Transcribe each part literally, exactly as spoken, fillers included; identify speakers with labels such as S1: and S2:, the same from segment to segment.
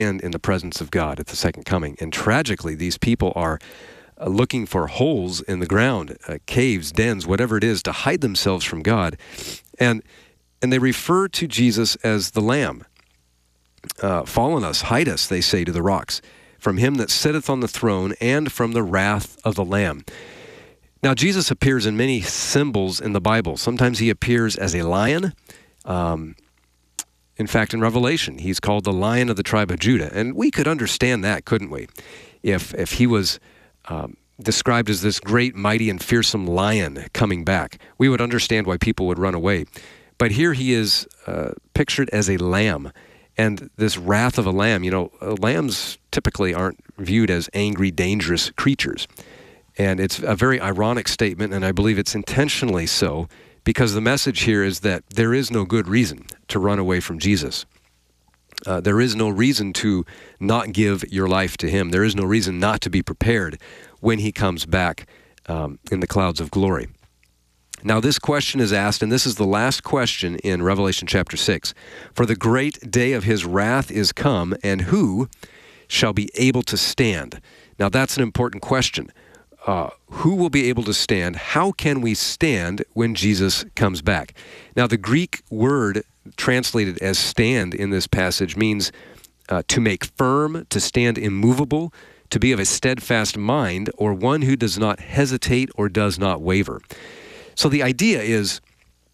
S1: stand in the presence of God at the second coming. And tragically, these people are uh, looking for holes in the ground, uh, caves, dens, whatever it is, to hide themselves from God. And and they refer to Jesus as the Lamb. Uh, fall on us, hide us, they say to the rocks, from him that sitteth on the throne and from the wrath of the Lamb. Now, Jesus appears in many symbols in the Bible. Sometimes he appears as a lion. Um, in fact, in Revelation, he's called the Lion of the tribe of Judah. And we could understand that, couldn't we? If, if he was um, described as this great, mighty, and fearsome lion coming back, we would understand why people would run away. But here he is uh, pictured as a lamb. And this wrath of a lamb, you know, lambs typically aren't viewed as angry, dangerous creatures. And it's a very ironic statement, and I believe it's intentionally so, because the message here is that there is no good reason to run away from Jesus. Uh, there is no reason to not give your life to him. There is no reason not to be prepared when he comes back um, in the clouds of glory. Now, this question is asked, and this is the last question in Revelation chapter six. For the great day of his wrath is come, and who shall be able to stand? Now, that's an important question. Uh, who will be able to stand? How can we stand when Jesus comes back? Now, the Greek word translated as stand in this passage means uh, to make firm, to stand immovable, to be of a steadfast mind, or one who does not hesitate or does not waver. So the idea is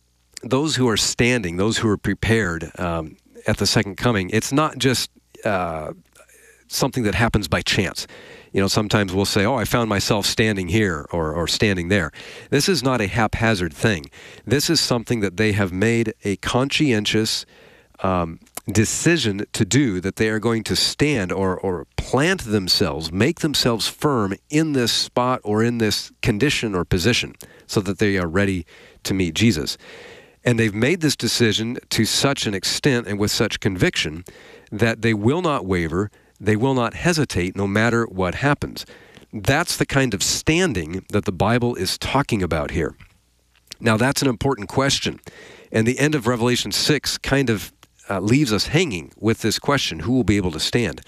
S1: those who are standing, those who are prepared um, at the second coming, it's not just uh, something that happens by chance. You know, sometimes we'll say, oh, I found myself standing here or, or standing there. This is not a haphazard thing. This is something that they have made a conscientious um, decision to do, that they are going to stand or, or plant themselves, make themselves firm in this spot or in this condition or position so that they are ready to meet Jesus. And they've made this decision to such an extent and with such conviction that they will not waver, they will not hesitate no matter what happens. That's the kind of standing that the Bible is talking about here. Now, that's an important question. And the end of Revelation six kind of uh, leaves us hanging with this question, who will be able to stand?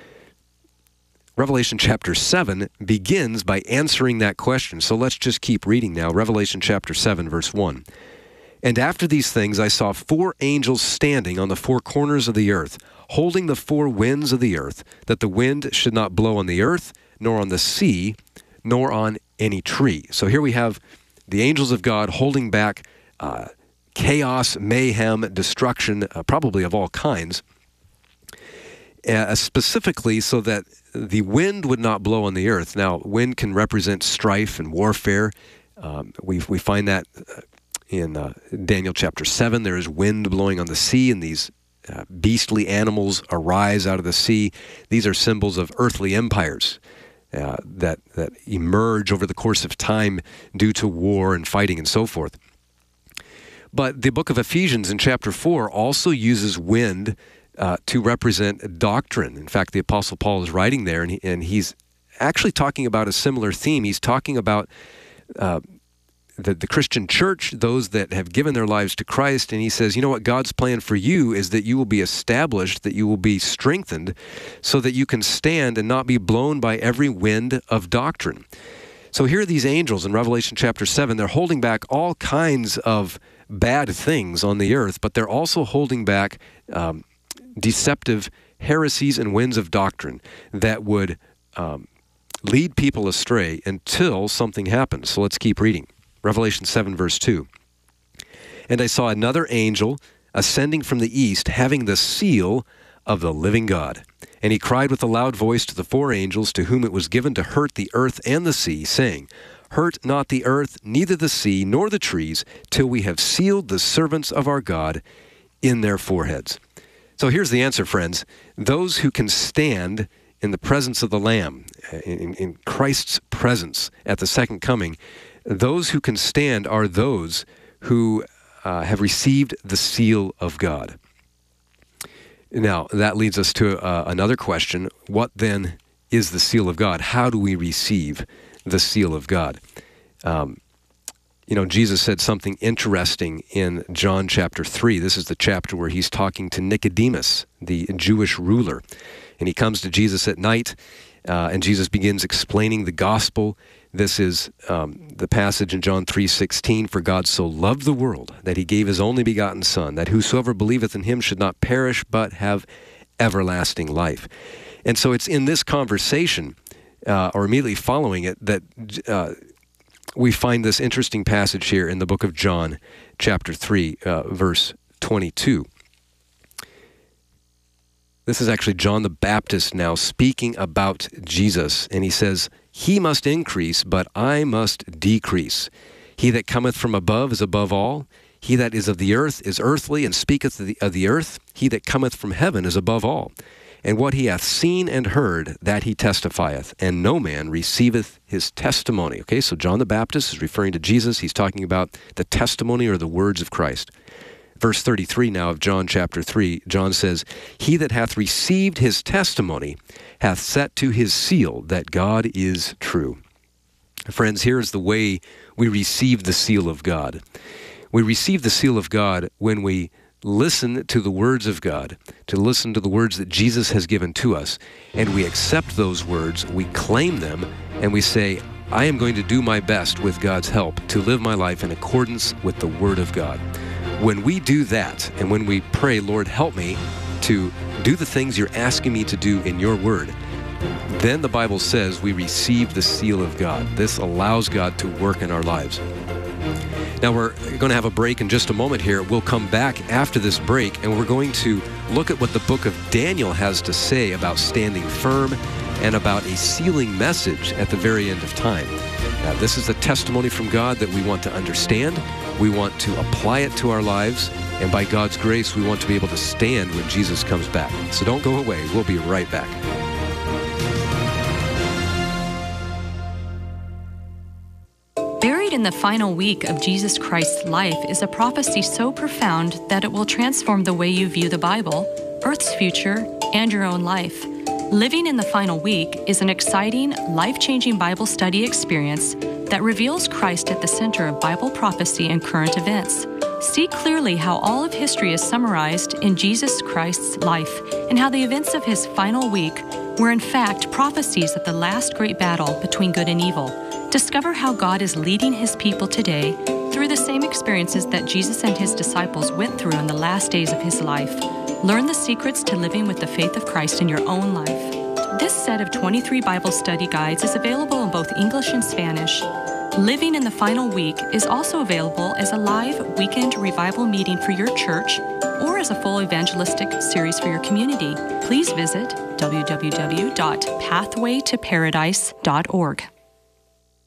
S1: Revelation chapter seven begins by answering that question. So let's just keep reading now. Revelation chapter seven, verse one. And after these things I saw four angels standing on the four corners of the earth, holding the four winds of the earth, that the wind should not blow on the earth, nor on the sea, nor on any tree. So here we have the angels of God holding back uh, chaos, mayhem, destruction, uh, probably of all kinds, uh, specifically so that the wind would not blow on the earth. Now, wind can represent strife and warfare. Um, we we find that in uh, Daniel chapter seven. There is wind blowing on the sea, and these uh, beastly animals arise out of the sea. These are symbols of earthly empires uh, that, that emerge over the course of time due to war and fighting and so forth. But the book of Ephesians in chapter four also uses wind uh, to represent doctrine. In fact, the Apostle Paul is writing there, and, he, and he's actually talking about a similar theme. He's talking about uh, the, the Christian church, those that have given their lives to Christ, and he says, you know what, God's plan for you is that you will be established, that you will be strengthened, so that you can stand and not be blown by every wind of doctrine. So here are these angels in Revelation chapter seven. They're holding back all kinds of bad things on the earth, but they're also holding back um, deceptive heresies and winds of doctrine that would um, lead people astray until something happens. So let's keep reading. Revelation seven, verse two. And I saw another angel ascending from the east, having the seal of the living God. And he cried with a loud voice to the four angels to whom it was given to hurt the earth and the sea, saying, Hurt not the earth, neither the sea, nor the trees, till we have sealed the servants of our God in their foreheads. So here's the answer, friends. Those who can stand in the presence of the Lamb, in, in Christ's presence at the second coming, those who can stand are those who uh, have received the seal of God. Now, that leads us to uh, another question. What then is the seal of God? How do we receive the seal of God? Um, you know, Jesus said something interesting in John chapter three. This is the chapter where he's talking to Nicodemus, the Jewish ruler. And he comes to Jesus at night, uh, and Jesus begins explaining the gospel. This is um, the passage in John three sixteen, "For God so loved the world that he gave his only begotten Son, that whosoever believeth in him should not perish but have everlasting life." And so it's in this conversation, uh, or immediately following it, that uh, we find this interesting passage here in the book of John, chapter three, uh, verse twenty-two. This is actually John the Baptist now speaking about Jesus, and he says, "He must increase, but I must decrease. He that cometh from above is above all. He that is of the earth is earthly, and speaketh of the, of the earth. He that cometh from heaven is above all. And what he hath seen and heard, that he testifieth, and no man receiveth his testimony." Okay, so John the Baptist is referring to Jesus. He's talking about the testimony or the words of Christ. Verse thirty-three now of John chapter three, John says, "He that hath received his testimony hath set to his seal that God is true." Friends, here is the way we receive the seal of God. We receive the seal of God when we listen to the words of God, to listen to the words that Jesus has given to us, and we accept those words, we claim them, and we say, "I am going to do my best with God's help to live my life in accordance with the Word of God." When we do that, and when we pray, "Lord, help me to do the things you're asking me to do in your Word," then the Bible says we receive the seal of God. This allows God to work in our lives. Now, we're going to have a break in just a moment here. We'll come back after this break, and we're going to look at what the book of Daniel has to say about standing firm and about a sealing message at the very end of time. Now, this is a testimony from God that we want to understand. We want to apply it to our lives, and by God's grace, we want to be able to stand when Jesus comes back. So don't go away. We'll be right back.
S2: Buried in the final week of Jesus Christ's life is a prophecy so profound that it will transform the way you view the Bible, Earth's future, and your own life. Living in the Final Week is an exciting, life-changing Bible study experience that reveals Christ at the center of Bible prophecy and current events. See clearly how all of history is summarized in Jesus Christ's life and how the events of his final week were in fact prophecies of the last great battle between good and evil. Discover how God is leading his people today through the same experiences that Jesus and his disciples went through in the last days of his life. Learn the secrets to living with the faith of Christ in your own life. This set of twenty-three Bible study guides is available in both English and Spanish. Living in the Final Week is also available as a live weekend revival meeting for your church or as a full evangelistic series for your community. Please visit w w w dot pathway to paradise dot org.